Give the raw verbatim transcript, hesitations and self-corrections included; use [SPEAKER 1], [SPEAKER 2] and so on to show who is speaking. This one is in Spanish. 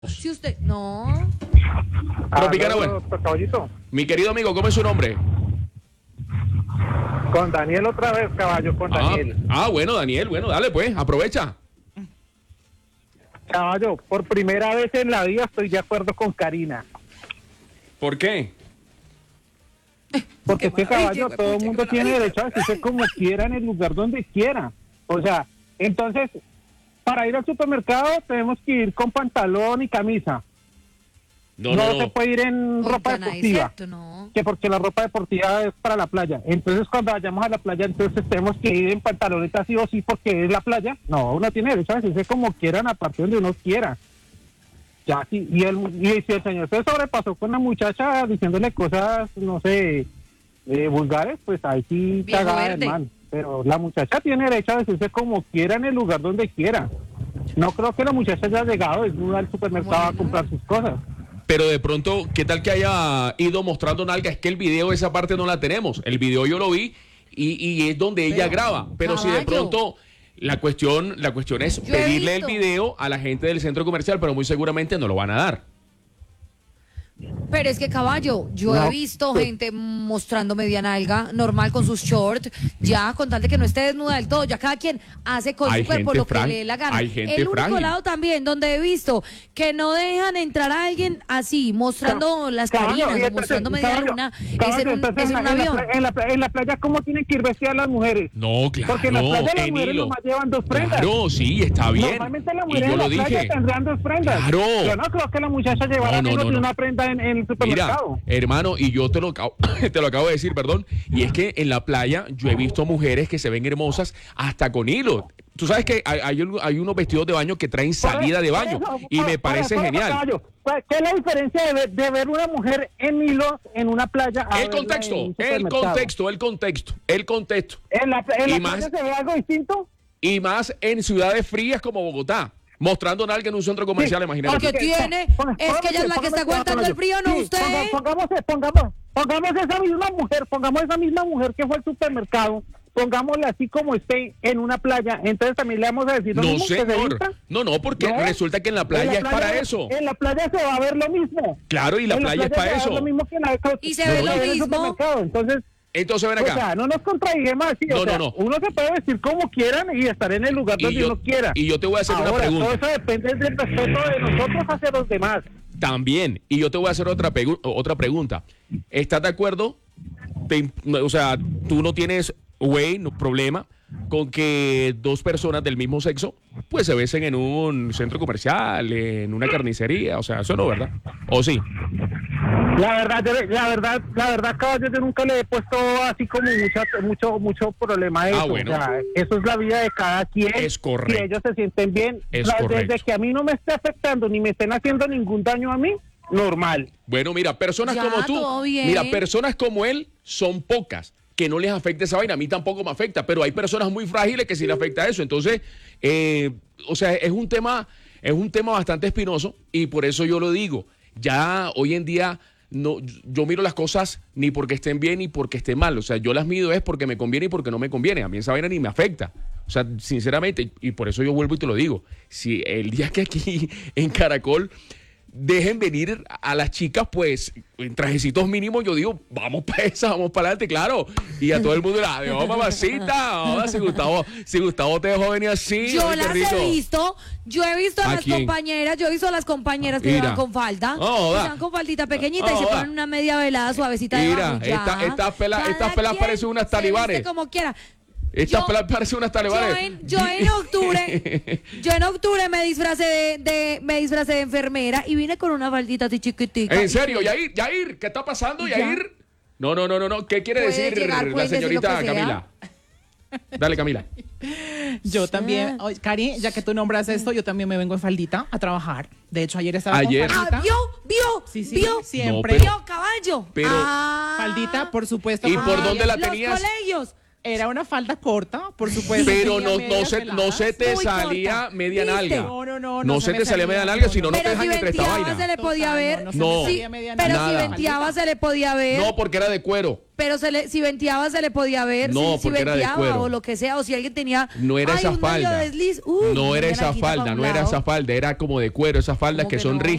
[SPEAKER 1] Si usted... No.
[SPEAKER 2] Tropicana,
[SPEAKER 3] Ah,
[SPEAKER 2] bueno.
[SPEAKER 3] doctor Caballito.
[SPEAKER 2] Mi querido amigo, ¿cómo es su nombre?
[SPEAKER 3] Con Daniel otra vez, caballo, con
[SPEAKER 2] Ah,
[SPEAKER 3] Daniel.
[SPEAKER 2] ah, bueno, Daniel, bueno, dale pues, aprovecha.
[SPEAKER 3] Caballo, por primera vez en la vida estoy de acuerdo con Karina.
[SPEAKER 2] ¿Por qué?
[SPEAKER 3] Porque
[SPEAKER 1] Qué
[SPEAKER 3] este caballo,
[SPEAKER 1] maravilla,
[SPEAKER 3] todo el
[SPEAKER 1] qué
[SPEAKER 3] mundo
[SPEAKER 1] maravilla.
[SPEAKER 3] tiene derecho a decirse como quiera en el lugar donde quiera. O sea, entonces, para ir al supermercado tenemos que ir con pantalón y camisa.
[SPEAKER 2] No,
[SPEAKER 3] No,
[SPEAKER 2] no,
[SPEAKER 3] se
[SPEAKER 2] no.
[SPEAKER 3] puede ir en ropa
[SPEAKER 1] Oigan, ahí es
[SPEAKER 3] deportiva.
[SPEAKER 1] cierto, no.
[SPEAKER 3] Que porque la ropa deportiva es para la playa. Entonces, cuando vayamos a la playa, entonces tenemos que ir en pantaloneta sí o sí porque es la playa. No, uno tiene derecho a decirse como quieran, a partir donde uno quiera. Ya, sí, y, el, y si el señor se sobrepasó con la muchacha diciéndole cosas, no sé, eh, vulgares, pues ahí sí
[SPEAKER 1] Viejo
[SPEAKER 3] cagada
[SPEAKER 1] verde.
[SPEAKER 3] de mal. Pero la muchacha tiene derecho a decirse como quiera en el lugar donde quiera. No creo que la muchacha haya llegado desnuda al supermercado a
[SPEAKER 1] Bueno.
[SPEAKER 3] comprar sus cosas.
[SPEAKER 2] Pero de pronto, ¿qué tal que haya ido mostrando nalga? Es que el video, esa parte no la tenemos. El video yo lo vi y, y es donde ella
[SPEAKER 1] Pero,
[SPEAKER 2] graba. Pero si de
[SPEAKER 1] caballo.
[SPEAKER 2] pronto la cuestión, la cuestión es
[SPEAKER 1] Yo he
[SPEAKER 2] pedirle el
[SPEAKER 1] visto.
[SPEAKER 2] video a la gente del centro comercial, pero muy seguramente no lo van a dar.
[SPEAKER 1] Pero es que, caballo, yo
[SPEAKER 3] No.
[SPEAKER 1] he visto gente mostrando media nalga normal con sus shorts, ya con tal de que no esté desnuda del todo, ya cada quien hace con
[SPEAKER 2] Hay
[SPEAKER 1] su cuerpo
[SPEAKER 2] gente
[SPEAKER 1] lo que
[SPEAKER 2] frá-
[SPEAKER 1] le dé la gana.
[SPEAKER 2] hay gente
[SPEAKER 1] El único
[SPEAKER 2] frágil.
[SPEAKER 1] lado también donde he visto que no dejan entrar a alguien así, mostrando las
[SPEAKER 3] Caballo,
[SPEAKER 1] carinas
[SPEAKER 3] y
[SPEAKER 1] o
[SPEAKER 3] entonces,
[SPEAKER 1] mostrando media
[SPEAKER 3] caballo,
[SPEAKER 1] luna, es
[SPEAKER 3] caballo,
[SPEAKER 1] en un,
[SPEAKER 3] entonces
[SPEAKER 1] es en un
[SPEAKER 3] en la-
[SPEAKER 1] avión.
[SPEAKER 3] En la, en la playa, ¿cómo tienen que ir vestidas las mujeres?
[SPEAKER 2] No, claro.
[SPEAKER 3] Porque en la playa las
[SPEAKER 2] en
[SPEAKER 3] mujeres
[SPEAKER 2] hilo.
[SPEAKER 3] nomás llevan dos prendas.
[SPEAKER 2] Claro, sí, está bien.
[SPEAKER 3] Normalmente las
[SPEAKER 2] Y
[SPEAKER 3] mujeres
[SPEAKER 2] yo
[SPEAKER 3] en la
[SPEAKER 2] lo
[SPEAKER 3] playa
[SPEAKER 2] dije.
[SPEAKER 3] tendrán dos prendas.
[SPEAKER 2] Claro.
[SPEAKER 3] Yo no creo que la muchacha llevara
[SPEAKER 2] No, no,
[SPEAKER 3] menos
[SPEAKER 2] no,
[SPEAKER 3] de
[SPEAKER 2] no.
[SPEAKER 3] una prenda en, en el
[SPEAKER 2] Mira,
[SPEAKER 3] supermercado.
[SPEAKER 2] hermano, y yo te lo, acabo- te lo acabo de decir, perdón, y es que en la playa yo he visto mujeres que se ven hermosas hasta con hilo. Tú sabes que hay, hay, un- hay unos vestidos de baño que traen salida de
[SPEAKER 3] Por
[SPEAKER 2] baño
[SPEAKER 3] eso,
[SPEAKER 2] y
[SPEAKER 3] por-
[SPEAKER 2] me
[SPEAKER 3] por
[SPEAKER 2] parece
[SPEAKER 3] eso,
[SPEAKER 2] genial.
[SPEAKER 3] caballo, ¿qué es la diferencia de ver, de ver una mujer en hilos en una playa? a
[SPEAKER 2] El
[SPEAKER 3] verla en
[SPEAKER 2] contexto,
[SPEAKER 3] un
[SPEAKER 2] el
[SPEAKER 3] supermercado?
[SPEAKER 2] contexto, el contexto, el contexto.
[SPEAKER 3] ¿En la, en
[SPEAKER 2] Y
[SPEAKER 3] la
[SPEAKER 2] más-
[SPEAKER 3] playa se ve algo distinto?
[SPEAKER 2] Y más en ciudades frías como Bogotá, mostrando nalga en un centro comercial,
[SPEAKER 3] Sí,
[SPEAKER 2] imagínate.
[SPEAKER 1] Porque
[SPEAKER 2] tú.
[SPEAKER 1] tiene,
[SPEAKER 3] Ponga-
[SPEAKER 1] es que ella es la que
[SPEAKER 3] póngame
[SPEAKER 1] está
[SPEAKER 3] cuidado
[SPEAKER 1] aguantando
[SPEAKER 3] con
[SPEAKER 1] el frío,
[SPEAKER 3] ello.
[SPEAKER 1] no
[SPEAKER 3] Sí,
[SPEAKER 1] usted.
[SPEAKER 3] ponga- Pongamos, pongamos, pongamos esa misma mujer, pongamos esa misma mujer que fue al supermercado, pongámosla así como esté en una playa, entonces también le vamos a decir lo
[SPEAKER 2] No,
[SPEAKER 3] mismo que se
[SPEAKER 2] señor.
[SPEAKER 3] vista.
[SPEAKER 2] No, no, porque
[SPEAKER 3] ¿No?
[SPEAKER 2] resulta que en la playa
[SPEAKER 3] En la
[SPEAKER 2] es para eso.
[SPEAKER 3] En la playa se va a ver lo mismo.
[SPEAKER 2] Claro, y la
[SPEAKER 3] En
[SPEAKER 2] playa es para
[SPEAKER 3] se va a ver
[SPEAKER 2] eso.
[SPEAKER 3] lo mismo que en la
[SPEAKER 1] Y se ve
[SPEAKER 3] en
[SPEAKER 1] lo
[SPEAKER 3] el
[SPEAKER 1] mismo.
[SPEAKER 3] supermercado. Entonces,
[SPEAKER 2] Entonces ven
[SPEAKER 3] o
[SPEAKER 2] acá.
[SPEAKER 3] sea, no nos contradigamos así.
[SPEAKER 2] No,
[SPEAKER 3] o sea,
[SPEAKER 2] no, no.
[SPEAKER 3] Uno se puede vestir como quieran y estar en el lugar
[SPEAKER 2] Y
[SPEAKER 3] donde
[SPEAKER 2] yo-
[SPEAKER 3] uno quiera.
[SPEAKER 2] y yo te voy a hacer una
[SPEAKER 3] Ahora,
[SPEAKER 2] pregunta.
[SPEAKER 3] todo eso depende del respeto de nosotros hacia los demás.
[SPEAKER 2] También, y yo te voy a hacer otra, pegu- otra pregunta. ¿Estás de acuerdo? Te- o sea, tú no tienes, güey, no, problema con que dos personas del mismo sexo pues se besen en un centro comercial, en una carnicería, o sea, eso no, ¿verdad? ¿O sí?
[SPEAKER 3] La verdad, yo- la verdad, la verdad, caballo, yo nunca le he puesto así como mucha, mucho, mucho problema a eso.
[SPEAKER 2] Ah, bueno.
[SPEAKER 3] O sea, eso es la vida de cada quien.
[SPEAKER 2] Es correcto.
[SPEAKER 3] Si ellos se sienten bien,
[SPEAKER 2] Es
[SPEAKER 3] la-
[SPEAKER 2] correcto.
[SPEAKER 3] desde que a mí no me esté afectando ni me estén haciendo ningún daño a mí, normal.
[SPEAKER 2] Bueno, mira, personas
[SPEAKER 1] Ya,
[SPEAKER 2] como tú,
[SPEAKER 1] todo bien.
[SPEAKER 2] mira, personas como él son pocas. Que no les afecta esa vaina, a mí tampoco me afecta, pero hay personas muy frágiles que sí le afecta eso. Entonces, eh, o sea, es un tema, es un tema bastante espinoso y por eso yo lo digo. Ya hoy en día no, yo miro las cosas ni porque estén bien ni porque estén mal. O sea, yo las mido es porque me conviene y porque no me conviene. A mí esa vaina ni me afecta. O sea, sinceramente, y por eso yo vuelvo y te lo digo. Si el día que aquí en Caracol dejen venir a las chicas, pues, en trajecitos mínimos, yo digo, vamos para esa, vamos para adelante, claro. Y a todo el mundo le adiós, mamacita. Ahora, si Gustavo, si Gustavo te dejó venir así,
[SPEAKER 1] Yo
[SPEAKER 2] ay, qué
[SPEAKER 1] las
[SPEAKER 2] rico.
[SPEAKER 1] he visto, yo he visto a,
[SPEAKER 2] ¿A
[SPEAKER 1] las
[SPEAKER 2] quién?
[SPEAKER 1] compañeras, yo he visto a las compañeras que
[SPEAKER 2] Mira.
[SPEAKER 1] llevan con falda,
[SPEAKER 2] No,
[SPEAKER 1] que
[SPEAKER 2] joda.
[SPEAKER 1] llevan con faldita pequeñita
[SPEAKER 2] No,
[SPEAKER 1] y se
[SPEAKER 2] joda.
[SPEAKER 1] ponen una media velada suavecita
[SPEAKER 2] Mira,
[SPEAKER 1] debajo y ya.
[SPEAKER 2] esta- estas pelas-
[SPEAKER 1] Cada
[SPEAKER 2] estas pelas
[SPEAKER 1] quien
[SPEAKER 2] parecen unas
[SPEAKER 1] se viste
[SPEAKER 2] talibanes.
[SPEAKER 1] como quiera.
[SPEAKER 2] Estas
[SPEAKER 1] Yo-
[SPEAKER 2] pelas parecen unas
[SPEAKER 1] Yo
[SPEAKER 2] talibanes.
[SPEAKER 1] en, yo en octubre, yo en octubre me disfracé de, de- me disfracé de enfermera y vine con una faldita así chiquitica.
[SPEAKER 2] En serio, Yair, Yair, ¿qué está pasando,
[SPEAKER 1] Ya.
[SPEAKER 2] Yair? No, no, no, no, no. ¿Qué quiere
[SPEAKER 1] Puede
[SPEAKER 2] decir
[SPEAKER 1] llegar,
[SPEAKER 2] la
[SPEAKER 1] pueden decir
[SPEAKER 2] señorita
[SPEAKER 1] lo que sea.
[SPEAKER 2] Camila? Dale, Camila.
[SPEAKER 4] Yo también, oye, Cari, ya que tú nombras esto, yo también me vengo en faldita a trabajar. De hecho, ayer estaba
[SPEAKER 2] Ayer.
[SPEAKER 4] con
[SPEAKER 1] Ah,
[SPEAKER 4] faldita.
[SPEAKER 1] vio, vio,
[SPEAKER 4] Sí, sí,
[SPEAKER 1] vio,
[SPEAKER 4] siempre.
[SPEAKER 2] No, pero-
[SPEAKER 1] vio, caballo.
[SPEAKER 2] pero-
[SPEAKER 1] Ah.
[SPEAKER 4] Faldita, por supuesto.
[SPEAKER 2] ¿Y
[SPEAKER 4] con
[SPEAKER 2] por
[SPEAKER 4] mi-
[SPEAKER 2] dónde la
[SPEAKER 1] Los
[SPEAKER 2] tenías?
[SPEAKER 1] colegios.
[SPEAKER 4] Era una falda corta, por supuesto.
[SPEAKER 2] Pero
[SPEAKER 4] tenía
[SPEAKER 2] no, no,
[SPEAKER 4] medias
[SPEAKER 2] se, no
[SPEAKER 4] peladas.
[SPEAKER 2] se te
[SPEAKER 1] Muy
[SPEAKER 2] salía
[SPEAKER 1] corta.
[SPEAKER 2] media
[SPEAKER 1] ¿Viste?
[SPEAKER 2] nalga.
[SPEAKER 4] No, no, no,
[SPEAKER 2] No
[SPEAKER 4] no
[SPEAKER 2] se
[SPEAKER 4] se
[SPEAKER 2] te
[SPEAKER 4] me
[SPEAKER 2] salía
[SPEAKER 4] salía,
[SPEAKER 2] media
[SPEAKER 4] no,
[SPEAKER 2] nalga,
[SPEAKER 4] no,
[SPEAKER 2] si no, no
[SPEAKER 4] no.
[SPEAKER 2] te
[SPEAKER 1] Pero
[SPEAKER 2] dejan
[SPEAKER 1] si
[SPEAKER 2] entre esta
[SPEAKER 1] venteaba
[SPEAKER 2] vaina.
[SPEAKER 1] se le podía
[SPEAKER 4] Total,
[SPEAKER 1] ver.
[SPEAKER 4] no, no se
[SPEAKER 2] No.
[SPEAKER 4] me salía media
[SPEAKER 1] Pero
[SPEAKER 4] nalga.
[SPEAKER 1] si
[SPEAKER 2] Nada.
[SPEAKER 1] venteaba se le podía ver.
[SPEAKER 2] No, porque era de cuero.
[SPEAKER 1] Pero se le, si venteaba se le podía ver.
[SPEAKER 2] No,
[SPEAKER 1] si, si
[SPEAKER 2] porque era de
[SPEAKER 1] venteaba
[SPEAKER 2] cuero.
[SPEAKER 1] o lo que sea. O si alguien tenía.
[SPEAKER 2] No era
[SPEAKER 1] ay,
[SPEAKER 2] esa
[SPEAKER 1] un medio
[SPEAKER 2] falda.
[SPEAKER 1] desliz, uy,
[SPEAKER 2] no era
[SPEAKER 1] media
[SPEAKER 2] esa
[SPEAKER 1] nalguita
[SPEAKER 2] falda,
[SPEAKER 1] pa' un
[SPEAKER 2] no era
[SPEAKER 1] lado.
[SPEAKER 2] esa falda, era como de cuero, esas faldas
[SPEAKER 1] ¿Cómo
[SPEAKER 2] que
[SPEAKER 1] que
[SPEAKER 2] son
[SPEAKER 1] no?